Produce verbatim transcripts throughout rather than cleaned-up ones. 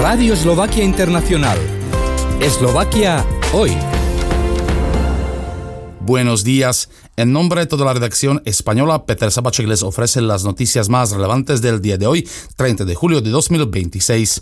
Radio Eslovaquia Internacional. Eslovaquia hoy. Buenos días. En nombre de toda la redacción española, Peter Sabacek les ofrece las noticias más relevantes del día de hoy, treinta de julio de dos mil veintiséis.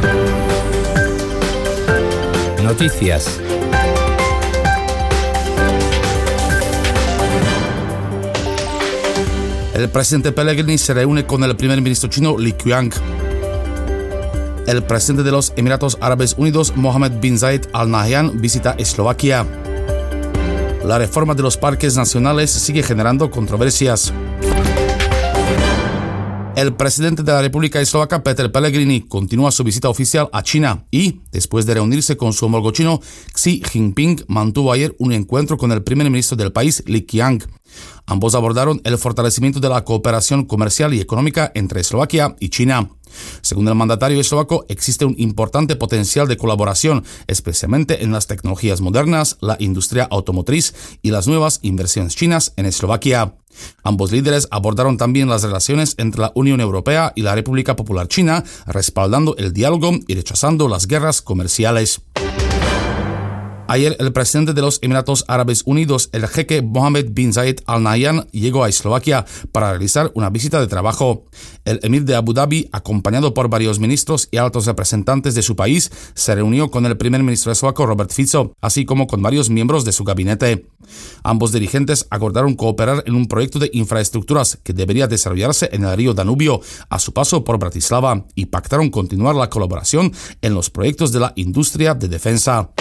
Noticias. El presidente Pellegrini se reúne con el primer ministro chino Li Qiang. El presidente de los Emiratos Árabes Unidos, Mohammed bin Zayed Al Nahyan, visita Eslovaquia. La reforma de los parques nacionales sigue generando controversias. El presidente de la República Eslovaca, Peter Pellegrini, continúa su visita oficial a China y, después de reunirse con su homólogo chino, Xi Jinping, mantuvo ayer un encuentro con el primer ministro del país, Li Qiang. Ambos abordaron el fortalecimiento de la cooperación comercial y económica entre Eslovaquia y China. Según el mandatario eslovaco, existe un importante potencial de colaboración, especialmente en las tecnologías modernas, la industria automotriz y las nuevas inversiones chinas en Eslovaquia. Ambos líderes abordaron también las relaciones entre la Unión Europea y la República Popular China, respaldando el diálogo y rechazando las guerras comerciales. Ayer, el presidente de los Emiratos Árabes Unidos, el jeque Mohammed bin Zayed Al Nahyan, llegó a Eslovaquia para realizar una visita de trabajo. El emir de Abu Dhabi, acompañado por varios ministros y altos representantes de su país, se reunió con el primer ministro eslovaco Robert Fico, así como con varios miembros de su gabinete. Ambos dirigentes acordaron cooperar en un proyecto de infraestructuras que debería desarrollarse en el río Danubio a su paso por Bratislava y pactaron continuar la colaboración en los proyectos de la industria de defensa.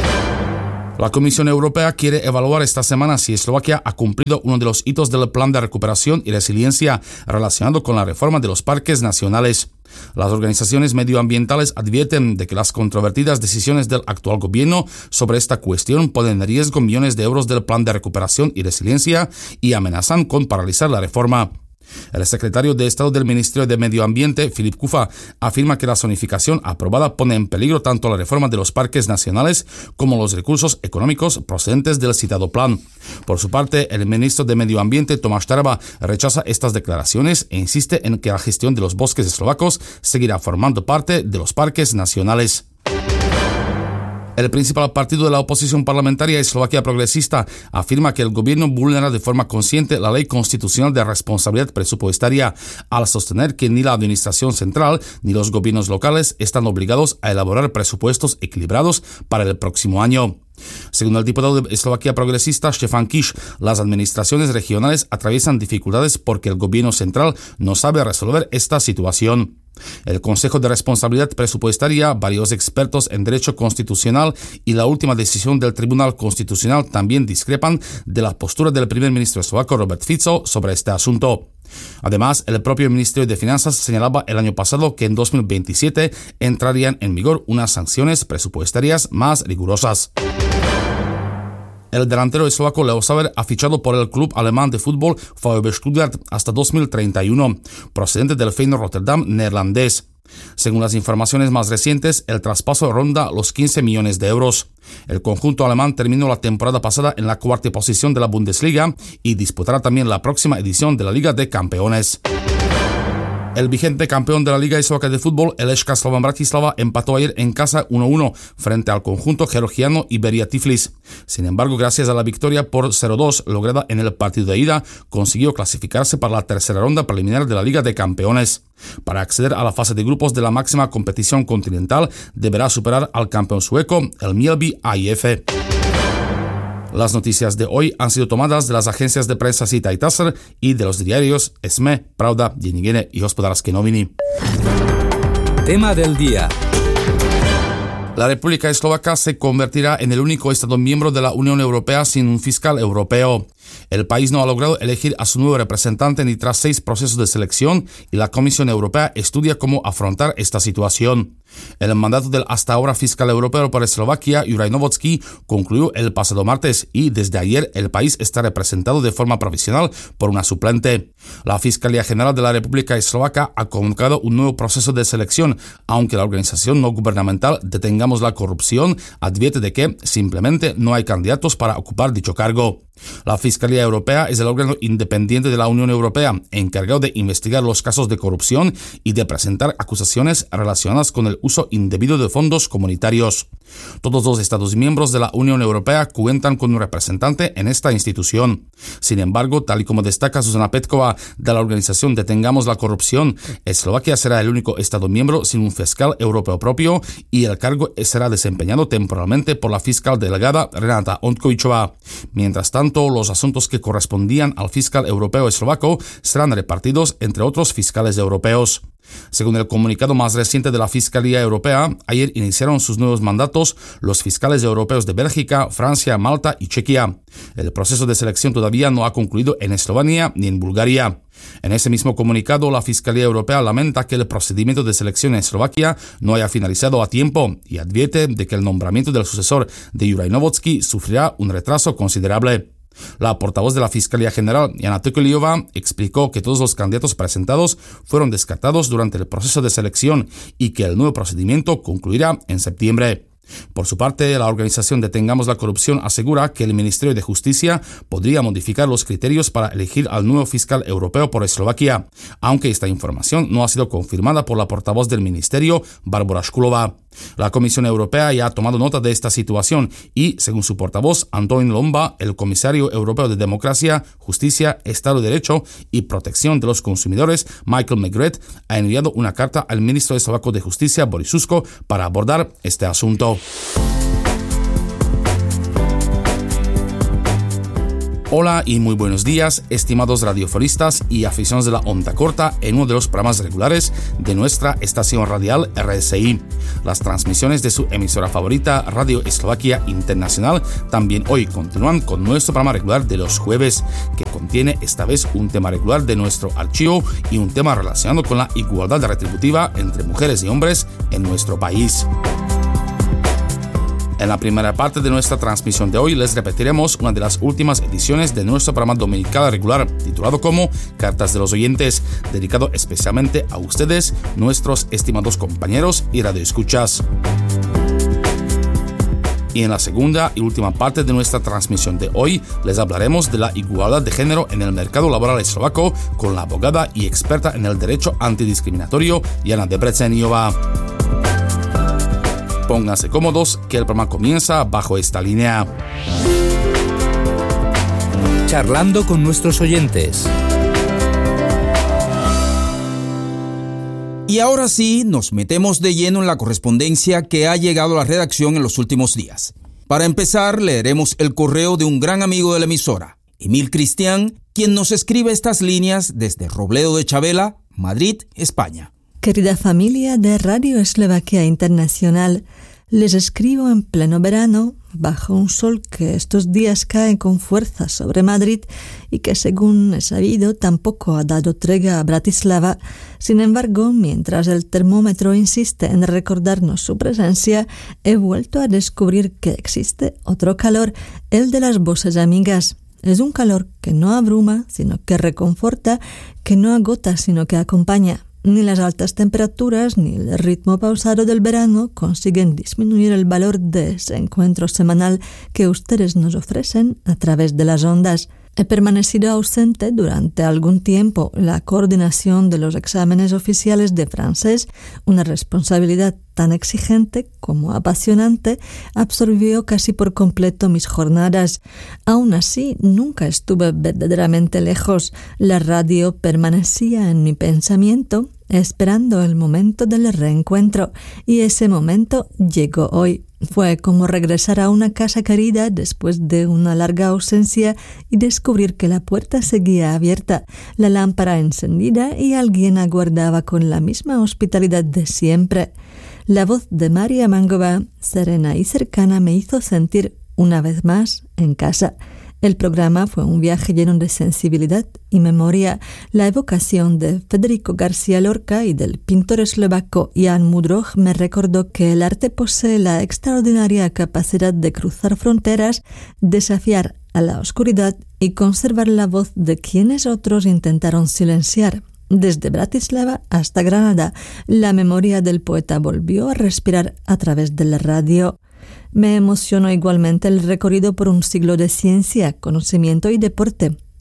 La Comisión Europea quiere evaluar esta semana si Eslovaquia ha cumplido uno de los hitos del Plan de Recuperación y Resiliencia relacionado con la reforma de los parques nacionales. Las organizaciones medioambientales advierten de que las controvertidas decisiones del actual gobierno sobre esta cuestión ponen en riesgo millones de euros del Plan de Recuperación y Resiliencia y amenazan con paralizar la reforma. El secretario de Estado del Ministerio de Medio Ambiente, Filip Kufa, afirma que la zonificación aprobada pone en peligro tanto la reforma de los parques nacionales como los recursos económicos procedentes del citado plan. Por su parte, el ministro de Medio Ambiente, Tomáš Taraba, rechaza estas declaraciones e insiste en que la gestión de los bosques eslovacos seguirá formando parte de los parques nacionales. El principal partido de la oposición parlamentaria, Eslovaquia Progresista, afirma que el gobierno vulnera de forma consciente la ley constitucional de responsabilidad presupuestaria al sostener que ni la administración central ni los gobiernos locales están obligados a elaborar presupuestos equilibrados para el próximo año. Según el diputado de Eslovaquia Progresista, Štefan Kiš, las administraciones regionales atraviesan dificultades porque el gobierno central no sabe resolver esta situación. El Consejo de Responsabilidad Presupuestaria, varios expertos en derecho constitucional y la última decisión del Tribunal Constitucional también discrepan de la postura del primer ministro eslovaco Robert Fico sobre este asunto. Además, el propio Ministerio de Finanzas señalaba el año pasado que en dos mil veintisiete entrarían en vigor unas sanciones presupuestarias más rigurosas. El delantero eslovaco Leo Sauer ha fichado por el club alemán de fútbol VfB Stuttgart hasta dos mil treinta y uno, procedente del Feyenoord Rotterdam neerlandés. Según las informaciones más recientes, el traspaso ronda los quince millones de euros. El conjunto alemán terminó la temporada pasada en la cuarta posición de la Bundesliga y disputará también la próxima edición de la Liga de Campeones. El vigente campeón de la Liga Eslovaca de Fútbol, el Lechka Slovan Bratislava, empató ayer en casa uno uno frente al conjunto georgiano Iberia Tiflis. Sin embargo, gracias a la victoria por cero dos lograda en el partido de ida, consiguió clasificarse para la tercera ronda preliminar de la Liga de Campeones. Para acceder a la fase de grupos de la máxima competición continental, deberá superar al campeón sueco, el Mjällby A I F. Las noticias de hoy han sido tomadas de las agencias de prensa Sita y Taser y de los diarios Sme, Pravda, Denní y Hospodářské noviny. Tema del día. La República Eslovaca se convertirá en el único Estado miembro de la Unión Europea sin un fiscal europeo. El país no ha logrado elegir a su nuevo representante ni tras seis procesos de selección y la Comisión Europea estudia cómo afrontar esta situación. El mandato del hasta ahora fiscal europeo para Eslovaquia, Juraj Novotný, concluyó el pasado martes y desde ayer el país está representado de forma provisional por una suplente. La Fiscalía General de la República Eslovaca ha convocado un nuevo proceso de selección, aunque la organización no gubernamental Detengamos la Corrupción advierte de que simplemente no hay candidatos para ocupar dicho cargo. La Fiscalía Europea es el órgano independiente de la Unión Europea, encargado de investigar los casos de corrupción y de presentar acusaciones relacionadas con el uso indebido de fondos comunitarios. Todos los Estados miembros de la Unión Europea cuentan con un representante en esta institución. Sin embargo, tal y como destaca Zuzana Petkova de la organización Detengamos la Corrupción, Eslovaquia será el único Estado miembro sin un fiscal europeo propio y el cargo será desempeñado temporalmente por la fiscal delegada Renata Ondkovičová. Mientras tanto, los asuntos que correspondían al fiscal europeo eslovaco serán repartidos entre otros fiscales europeos. Según el comunicado más reciente de la Fiscalía Europea, ayer iniciaron sus nuevos mandatos los fiscales europeos de Bélgica, Francia, Malta y Chequia. El proceso de selección todavía no ha concluido en Eslovenia ni en Bulgaria. En ese mismo comunicado, la Fiscalía Europea lamenta que el procedimiento de selección en Eslovaquia no haya finalizado a tiempo y advierte de que el nombramiento del sucesor de Juraj Novotný sufrirá un retraso considerable. La portavoz de la Fiscalía General, Jana Tököliová, explicó que todos los candidatos presentados fueron descartados durante el proceso de selección y que el nuevo procedimiento concluirá en septiembre. Por su parte, la organización Detengamos la Corrupción asegura que el Ministerio de Justicia podría modificar los criterios para elegir al nuevo fiscal europeo por Eslovaquia, aunque esta información no ha sido confirmada por la portavoz del Ministerio, Barbora Škulova. La Comisión Europea ya ha tomado nota de esta situación y, según su portavoz, Antonín Lomba, el comisario europeo de Democracia, Justicia, Estado de Derecho y Protección de los Consumidores, Michael Megret, ha enviado una carta al ministro eslovaco de Justicia, Boris Susko, para abordar este asunto. Hola y muy buenos días, estimados radiofonistas y aficionados de la onda corta en uno de los programas regulares de nuestra estación radial R S I. Las transmisiones de su emisora favorita, Radio Eslovaquia Internacional, también hoy continúan con nuestro programa regular de los jueves, que contiene esta vez un tema regular de nuestro archivo y un tema relacionado con la igualdad retributiva entre mujeres y hombres en nuestro país. En la primera parte de nuestra transmisión de hoy les repetiremos una de las últimas ediciones de nuestro programa dominical regular, titulado como Cartas de los Oyentes, dedicado especialmente a ustedes, nuestros estimados compañeros y radioescuchas. Y en la segunda y última parte de nuestra transmisión de hoy les hablaremos de la igualdad de género en el mercado laboral eslovaco con la abogada y experta en el derecho antidiscriminatorio Jana Debreceniová. Pónganse cómodos, que el programa comienza bajo esta línea. Charlando con nuestros oyentes. Y ahora sí, nos metemos de lleno en la correspondencia que ha llegado a la redacción en los últimos días. Para empezar, leeremos el correo de un gran amigo de la emisora, Emil Cristián, quien nos escribe estas líneas desde Robledo de Chavela, Madrid, España. Querida familia de Radio Eslovaquia Internacional, les escribo en pleno verano, bajo un sol que estos días cae con fuerza sobre Madrid y que, según he sabido, tampoco ha dado tregua a Bratislava. Sin embargo, mientras el termómetro insiste en recordarnos su presencia, he vuelto a descubrir que existe otro calor, el de las voces amigas. Es un calor que no abruma, sino que reconforta, que no agota, sino que acompaña. Ni las altas temperaturas ni el ritmo pausado del verano consiguen disminuir el valor de ese encuentro semanal que ustedes nos ofrecen a través de las ondas. He permanecido ausente durante algún tiempo. La coordinación de los exámenes oficiales de francés, una responsabilidad tan exigente como apasionante, absorbió casi por completo mis jornadas. Aún así, nunca estuve verdaderamente lejos. La radio permanecía en mi pensamiento, esperando el momento del reencuentro, y ese momento llegó hoy. Fue como regresar a una casa querida después de una larga ausencia y descubrir que la puerta seguía abierta, la lámpara encendida y alguien aguardaba con la misma hospitalidad de siempre. La voz de María Mangova, serena y cercana, me hizo sentir una vez más en casa. El programa fue un viaje lleno de sensibilidad y memoria. La evocación de Federico García Lorca y del pintor eslovaco Jan Mudroj me recordó que el arte posee la extraordinaria capacidad de cruzar fronteras, desafiar a la oscuridad y conservar la voz de quienes otros intentaron silenciar. Desde Bratislava hasta Granada, la memoria del poeta volvió a respirar a través de la radio. Me emocionó igualmente el recorrido por un siglo de ciencia, conocimiento y deporte.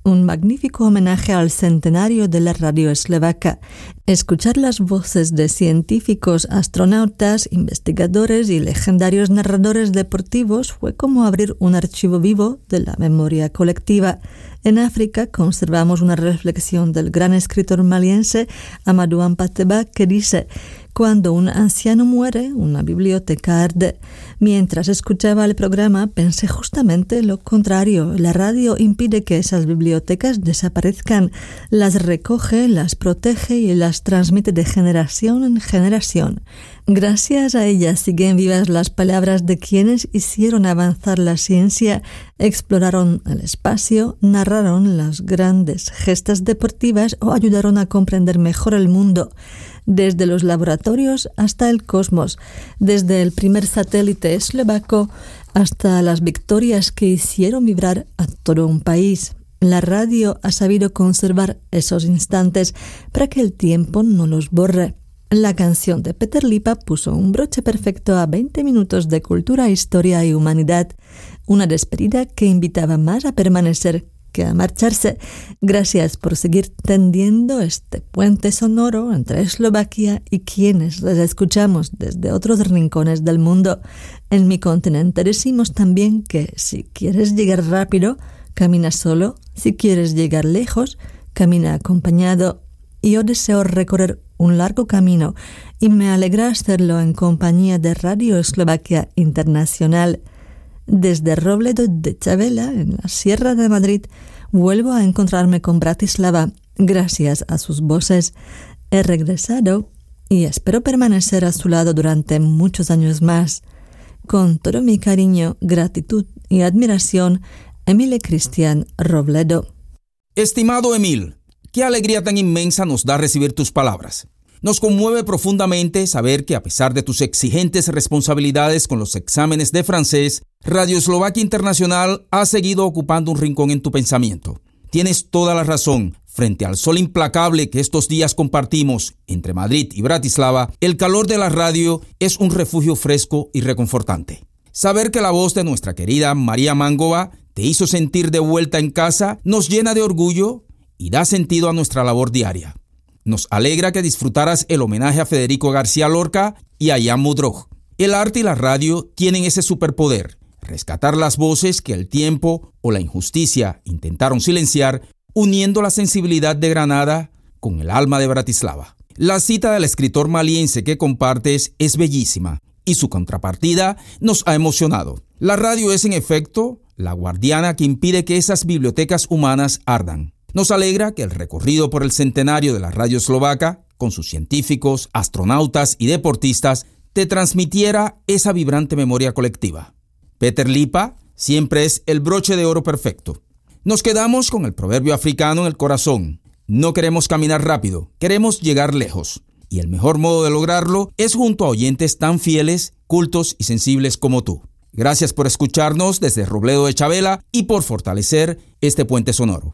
un magnífico homenaje al centenario de la radio eslovaca. Escuchar las voces de científicos, astronautas, investigadores y legendarios narradores deportivos fue como abrir un archivo vivo de la memoria colectiva. En África conservamos una reflexión del gran escritor maliense Amadou Hampâté-Bâ que dice: cuando un anciano muere, una biblioteca arde. Mientras escuchaba el programa, pensé justamente lo contrario. La radio impide que esas bibliotecas desaparezcan. Las recoge, las protege y las transmite de generación en generación. Gracias a ella siguen vivas las palabras de quienes hicieron avanzar la ciencia, exploraron el espacio, narraron las grandes gestas deportivas o ayudaron a comprender mejor el mundo. Desde los laboratorios hasta el cosmos, desde el primer satélite eslovaco hasta las victorias que hicieron vibrar a todo un país. La radio ha sabido conservar esos instantes para que el tiempo no los borre. La canción de Peter Lipa puso un broche perfecto a veinte minutos de cultura, historia y humanidad. Una despedida que invitaba más a permanecer que a marcharse. Gracias por seguir tendiendo este puente sonoro entre Eslovaquia y quienes les escuchamos desde otros rincones del mundo. En mi continente decimos también que si quieres llegar rápido, camina solo. Si quieres llegar lejos, camina acompañado. Yo deseo recorrer un largo camino y me alegra hacerlo en compañía de Radio Eslovaquia Internacional. Desde Robledo de Chavela, en la Sierra de Madrid, vuelvo a encontrarme con Bratislava gracias a sus voces. He regresado y espero permanecer a su lado durante muchos años más. Con todo mi cariño, gratitud y admiración, Emile Cristian Robledo. Estimado Emil, qué alegría tan inmensa nos da recibir tus palabras. Nos conmueve profundamente saber que a pesar de tus exigentes responsabilidades con los exámenes de francés, Radio Eslovaquia Internacional ha seguido ocupando un rincón en tu pensamiento. Tienes toda la razón. Frente al sol implacable que estos días compartimos entre Madrid y Bratislava, el calor de la radio es un refugio fresco y reconfortante. Saber que la voz de nuestra querida María Mangova te hizo sentir de vuelta en casa nos llena de orgullo y da sentido a nuestra labor diaria. Nos alegra que disfrutaras el homenaje a Federico García Lorca y a Jan Mudrog. El arte y la radio tienen ese superpoder, rescatar las voces que el tiempo o la injusticia intentaron silenciar, uniendo la sensibilidad de Granada con el alma de Bratislava. La cita del escritor maliense que compartes es bellísima y su contrapartida nos ha emocionado. La radio es en efecto la guardiana que impide que esas bibliotecas humanas ardan. Nos alegra que el recorrido por el centenario de la radio eslovaca, con sus científicos, astronautas y deportistas, te transmitiera esa vibrante memoria colectiva. Peter Lipa siempre es el broche de oro perfecto. Nos quedamos con el proverbio africano en el corazón. No queremos caminar rápido, queremos llegar lejos. Y el mejor modo de lograrlo es junto a oyentes tan fieles, cultos y sensibles como tú. Gracias por escucharnos desde Robledo de Chavela y por fortalecer este puente sonoro.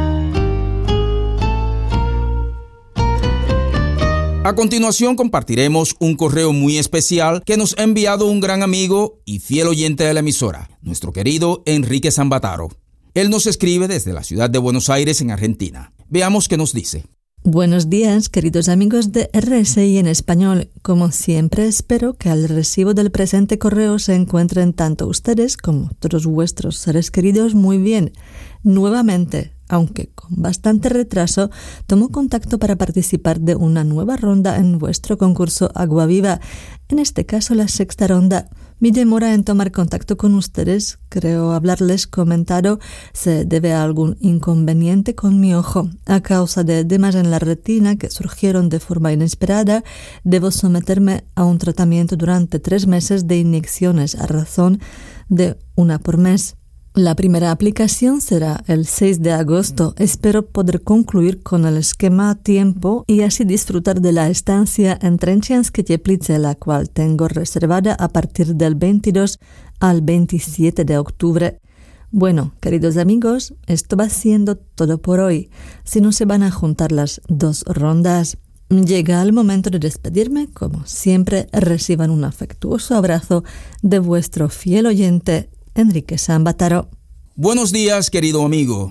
A continuación compartiremos un correo muy especial que nos ha enviado un gran amigo y fiel oyente de la emisora, nuestro querido Enrique Zambataro. Él nos escribe desde la ciudad de Buenos Aires, en Argentina. Veamos qué nos dice. Buenos días, queridos amigos de R S I en español. Como siempre, espero que al recibo del presente correo se encuentren tanto ustedes como todos vuestros seres queridos muy bien. Nuevamente, aunque con bastante retraso, tomo contacto para participar de una nueva ronda en vuestro concurso Agua Viva, en este caso la sexta ronda. Mi demora en tomar contacto con ustedes, creo haberles comentado, se debe a algún inconveniente con mi ojo. A causa de edemas en la retina que surgieron de forma inesperada, debo someterme a un tratamiento durante tres meses de inyecciones a razón de una por mes. La primera aplicación será el seis de agosto. Espero poder concluir con el esquema a tiempo y así disfrutar de la estancia en Trenčianske Teplice, la cual tengo reservada a partir del veintidós al veintisiete de octubre. Bueno, queridos amigos, esto va siendo todo por hoy. Si no se van a juntar las dos rondas, llega el momento de despedirme. Como siempre, reciban un afectuoso abrazo de vuestro fiel oyente, Enrique Zambataro. Buenos días, querido amigo.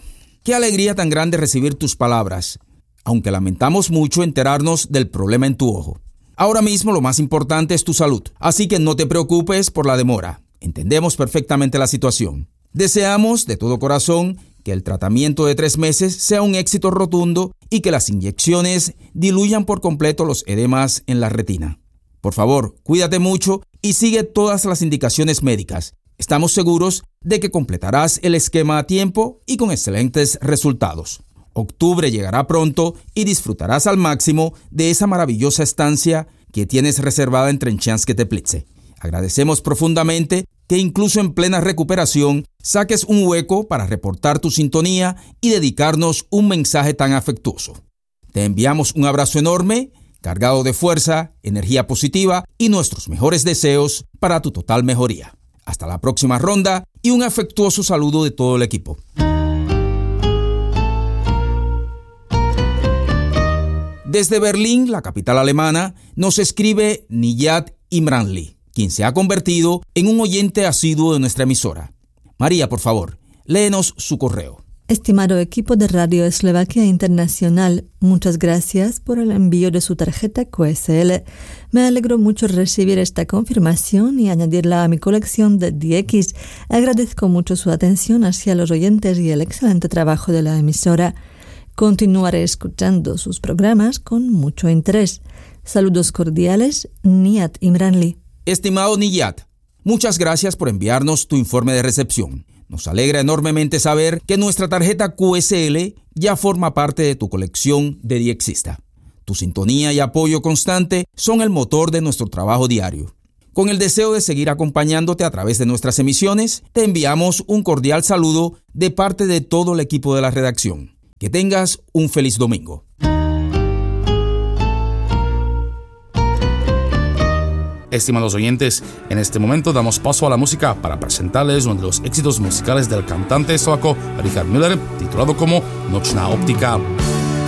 Qué alegría tan grande recibir tus palabras, aunque lamentamos mucho enterarnos del problema en tu ojo. Ahora mismo lo más importante es tu salud, así que no te preocupes por la demora. Entendemos perfectamente la situación. Deseamos de todo corazón que el tratamiento de tres meses sea un éxito rotundo y que las inyecciones diluyan por completo los edemas en la retina. Por favor, cuídate mucho y sigue todas las indicaciones médicas. Estamos seguros de que completarás el esquema a tiempo y con excelentes resultados. Octubre llegará pronto y disfrutarás al máximo de esa maravillosa estancia que tienes reservada en Trenchanske Teplice. Agradecemos profundamente que incluso en plena recuperación saques un hueco para reportar tu sintonía y dedicarnos un mensaje tan afectuoso. Te enviamos un abrazo enorme, cargado de fuerza, energía positiva y nuestros mejores deseos para tu total mejoría. Hasta la próxima ronda y un afectuoso saludo de todo el equipo. Desde Berlín, la capital alemana, nos escribe Niyat Imranli, quien se ha convertido en un oyente asiduo de nuestra emisora. María, por favor, léenos su correo. Estimado equipo de Radio Eslovaquia Internacional, muchas gracias por el envío de su tarjeta Q S L. Me alegro mucho recibir esta confirmación y añadirla a mi colección de D X. Agradezco mucho su atención hacia los oyentes y el excelente trabajo de la emisora. Continuaré escuchando sus programas con mucho interés. Saludos cordiales, Niyat Imranli. Estimado Niyat, muchas gracias por enviarnos tu informe de recepción. Nos alegra enormemente saber que nuestra tarjeta Q S L ya forma parte de tu colección de Diexista. Tu sintonía y apoyo constante son el motor de nuestro trabajo diario. Con el deseo de seguir acompañándote a través de nuestras emisiones, te enviamos un cordial saludo de parte de todo el equipo de la redacción. Que tengas un feliz domingo. Estimados oyentes, en este momento damos paso a la música para presentarles uno de los éxitos musicales del cantante eslovaco Richard Müller, titulado como Nočná optika.